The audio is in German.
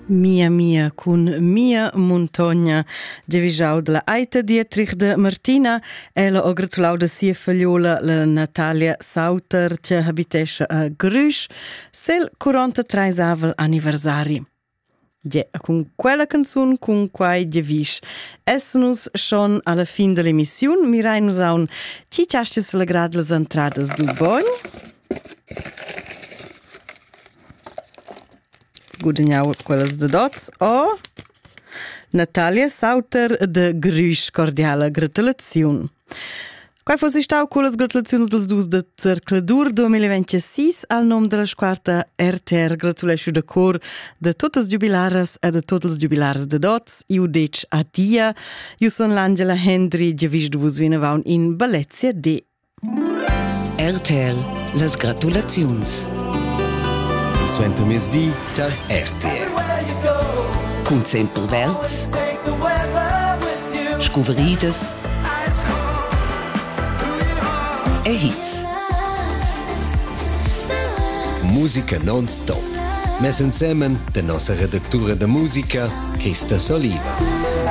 Mia cun Mia Montogna Gevischau de la Aita Dietrich de Martina e la ho gratulau da sia fagliola la Natalia Sauter che habitescha a Grüsch sel 43 avel anniversari. Ja, con quella canzun con quai gevisch essenus schon alla fin dell'emissiun mirainus aun ci ciastes la grad las entradas del bogn. Guadagnau quellas de dots o Natalia Sauter de Grüsch cordiala gratulaziun. Quai fosse stau con las gratulaziuns dels dus de Cercladur 2026 al nom de la squarta RTR gratulesciu de cor de totes jubilares e de totes jubilars de dots. Iu dec a dia. Iu son l'Angela Hendry gevisch duvus vinavaun in Ballezia D. RTL, las gratulaziuns. Suenta mesdì da RTL. Cun sempre verts, scuveridas e hits. Musica non-stop. Mes insemen de nossa redactura de musica, Christa Soliva.